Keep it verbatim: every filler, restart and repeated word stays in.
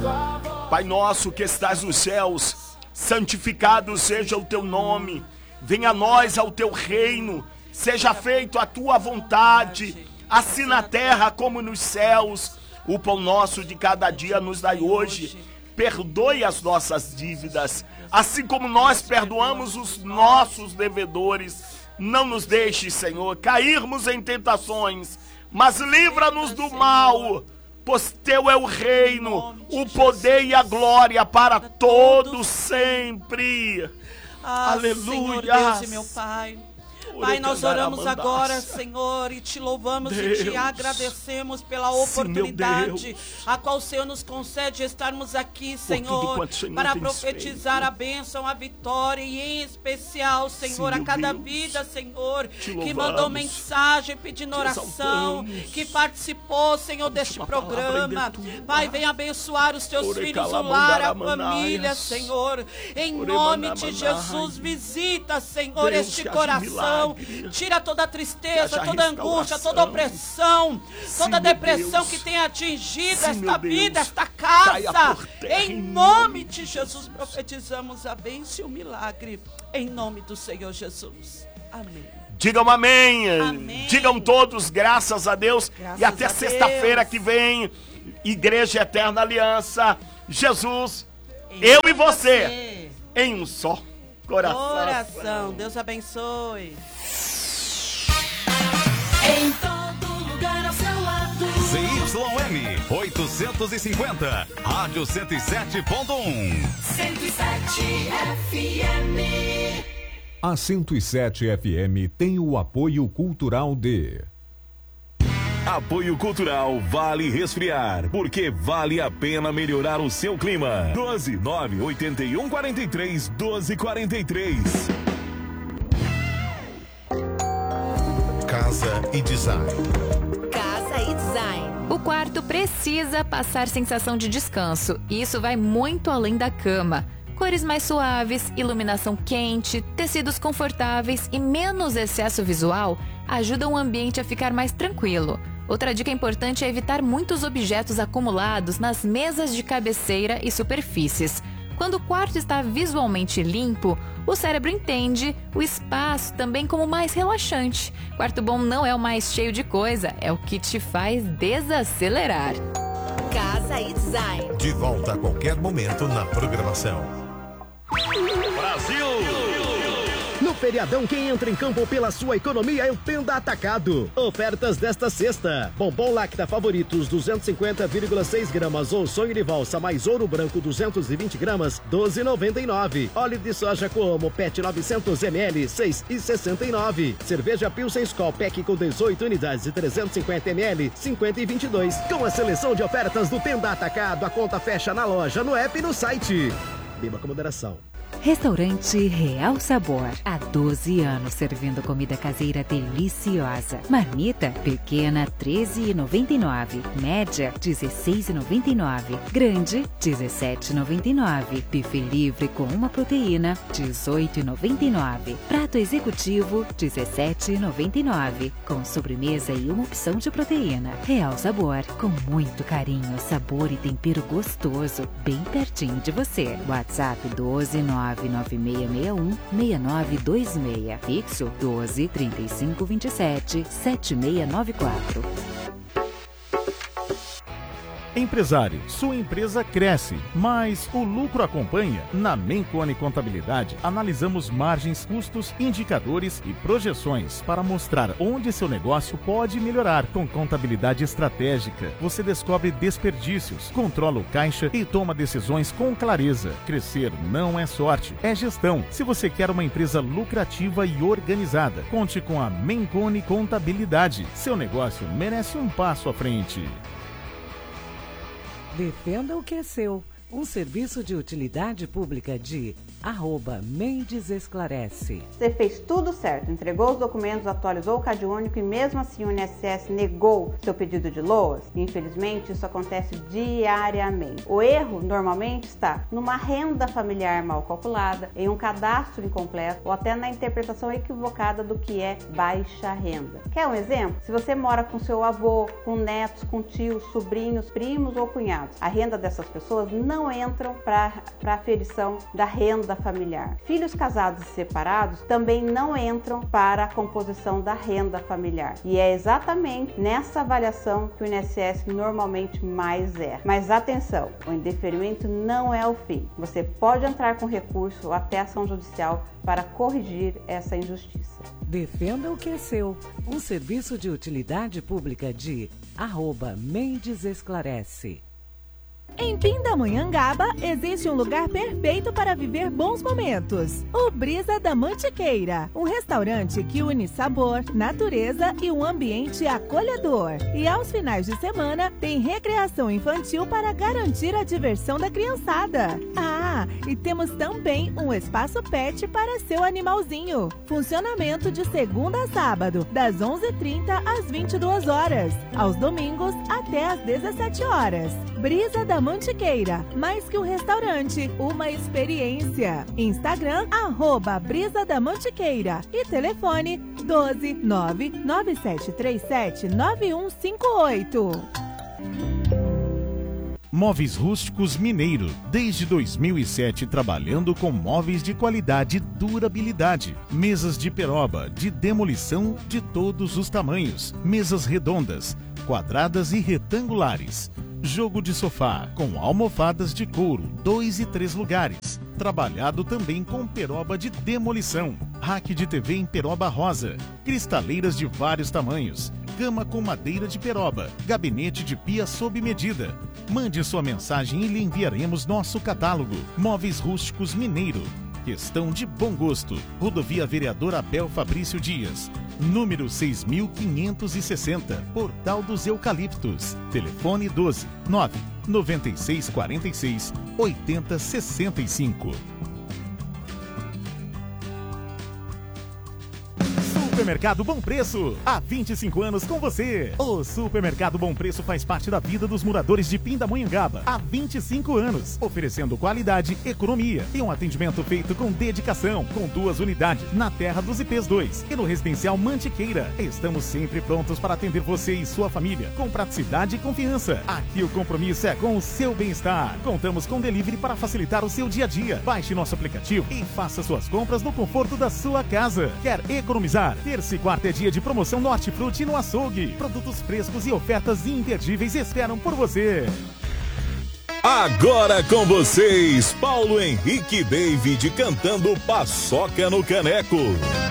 Pai nosso que estás nos céus, santificado seja o teu nome. Venha a nós ao teu reino. Seja feito a tua vontade, assim na terra como nos céus. O pão nosso de cada dia nos dai hoje. Perdoe as nossas dívidas, assim como nós perdoamos os nossos devedores. Não nos deixes, Senhor, cairmos em tentações, mas livra-nos do mal. Pois teu é o reino, o poder e a glória para todos sempre. Ah, Aleluia. Senhor Deus e meu Pai. Pai, nós oramos agora, Senhor, e te louvamos Deus. E te agradecemos pela oportunidade Sim, a qual o Senhor nos concede estarmos aqui, Senhor, Senhor para profetizar feito. A bênção, a vitória e em especial, Senhor, Sim, a cada Deus. Vida, Senhor, que mandou mensagem pedindo oração, que participou, Senhor, deste programa. Pai, vem abençoar os teus Ore filhos, o lar, a família, Senhor. Em Ore nome de Jesus, visita, Senhor, Deus este coração. Tira toda a tristeza, toda a angústia, toda a opressão, Sim, toda a depressão que tem atingido Sim, esta vida, esta casa. Em nome de Jesus, profetizamos a bênção e o milagre. Em nome do Senhor Jesus. Amém. Digam amém. amém. Digam todos, graças a Deus. Graças e até sexta-feira que vem, Igreja Eterna Aliança, Jesus, em eu e você, você, em um só coração. Coração. Deus abençoe. Em todo lugar ao seu lado. Z Y M oitocentos e cinquenta, Rádio cento e sete ponto um. cento e sete F M. A cento e sete F M tem o apoio cultural de... Apoio cultural Vale Resfriar, porque vale a pena melhorar o seu clima. doze nove oito um quatro três doze quarenta e três. Casa e Design. Casa e Design. O quarto precisa passar sensação de descanso. Isso vai muito além da cama. Cores mais suaves, iluminação quente, tecidos confortáveis e menos excesso visual ajudam o ambiente a ficar mais tranquilo. Outra dica importante é evitar muitos objetos acumulados nas mesas de cabeceira e superfícies. Quando o quarto está visualmente limpo, o cérebro entende o espaço também como mais relaxante. Quarto bom não é o mais cheio de coisa, é o que te faz desacelerar. Casa e Design. De volta a qualquer momento na programação. Brasil! No feriadão, quem entra em campo pela sua economia é o Tenda Atacado. Ofertas desta sexta: bombom Lacta Favoritos duzentos e cinquenta vírgula seis gramas ou sonho de valsa mais ouro branco duzentos e vinte gramas, doze reais e noventa e nove centavos. Óleo de soja Coamo Pet novecentos mililitros, seis reais e sessenta e nove centavos. Cerveja Pilsen Skol Pack com dezoito unidades e trezentos e cinquenta mililitros, cinquenta reais e vinte e dois centavos. Com a seleção de ofertas do Tenda Atacado, a conta fecha na loja, no app e no site. Beba com moderação. Restaurante Real Sabor. Há doze anos servindo comida caseira deliciosa. Marmita pequena treze reais e noventa e nove centavos. Média dezesseis reais e noventa e nove centavos. Grande dezessete reais e noventa e nove centavos. Buffet livre com uma proteína dezoito reais e noventa e nove centavos. Prato executivo dezessete reais e noventa e nove centavos. Com sobremesa e uma opção de proteína. Real Sabor, com muito carinho, sabor e tempero gostoso, bem pertinho de você. WhatsApp doze nove nove seis seis um seis nove dois seis. Fixo doze trinta e cinco vinte e sete sete seis nove quatro. Empresário, sua empresa cresce, mas o lucro acompanha? Na Mencone Contabilidade, analisamos margens, custos, indicadores e projeções para mostrar onde seu negócio pode melhorar. Com contabilidade estratégica, você descobre desperdícios, controla o caixa e toma decisões com clareza. Crescer não é sorte, é gestão. Se você quer uma empresa lucrativa e organizada, conte com a Mencone Contabilidade. Seu negócio merece um passo à frente. Defenda o que é seu. Um serviço de utilidade pública de arroba Mendes Esclarece. Você fez tudo certo, entregou os documentos, atualizou o C A D único e mesmo assim o I N S S negou seu pedido de L O A S? Infelizmente, isso acontece diariamente. O erro normalmente está numa renda familiar mal calculada, em um cadastro incompleto ou até na interpretação equivocada do que é baixa renda. Quer um exemplo? Se você mora com seu avô, com netos, com tios, sobrinhos, primos ou cunhados, a renda dessas pessoas não não entram para a aferição da renda familiar. Filhos casados e separados também não entram para a composição da renda familiar. E é exatamente nessa avaliação que o I N S S normalmente mais erra. Mas atenção, o indeferimento não é o fim. Você pode entrar com recurso ou até ação judicial para corrigir essa injustiça. Defenda o que é seu. Um serviço de utilidade pública de arroba Mendes Esclarece. Em Pindamonhangaba existe um lugar perfeito para viver bons momentos. O Brisa da Mantiqueira, um restaurante que une sabor, natureza e um ambiente acolhedor. E aos finais de semana tem recreação infantil para garantir a diversão da criançada. Ah, e temos também um espaço pet para seu animalzinho. Funcionamento de segunda a sábado, das onze e trinta às vinte e duas horas. Aos domingos, até às dezessete horas. Brisa da Mantiqueira, mais que um restaurante, uma experiência. Instagram, arroba Brisa da Mantiqueira e telefone doze nove nove sete três sete nove um cinco oito. Móveis Rústicos Mineiro, desde dois mil e sete trabalhando com móveis de qualidade e durabilidade. Mesas de peroba, de demolição de todos os tamanhos. Mesas redondas, quadradas e retangulares. Jogo de sofá com almofadas de couro, dois e três lugares. Trabalhado também com peroba de demolição. Rack de T V em peroba rosa. Cristaleiras de vários tamanhos. Cama com madeira de peroba. Gabinete de pia sob medida. Mande sua mensagem e lhe enviaremos nosso catálogo. Móveis Rústicos Mineiro. Questão de bom gosto. Rodovia Vereador Abel Fabrício Dias. Número seis mil quinhentos e sessenta. Portal dos Eucaliptos. Telefone doze nove nove seis quatro seis oito zero seis cinco. Supermercado Bom Preço, há vinte e cinco anos com você. O Supermercado Bom Preço faz parte da vida dos moradores de Pindamonhangaba há vinte e cinco anos, oferecendo qualidade, economia e um atendimento feito com dedicação, com duas unidades na terra dos I Ps dois e no residencial Mantiqueira. Estamos sempre prontos para atender você e sua família com praticidade e confiança. Aqui o compromisso é com o seu bem-estar. Contamos com delivery para facilitar o seu dia a dia. Baixe nosso aplicativo e faça suas compras no conforto da sua casa. Quer economizar? Terça e quarta é dia de promoção no Hortifruti no açougue. Produtos frescos e ofertas imperdíveis esperam por você. Agora com vocês, Paulo Henrique David cantando Paçoca no Caneco.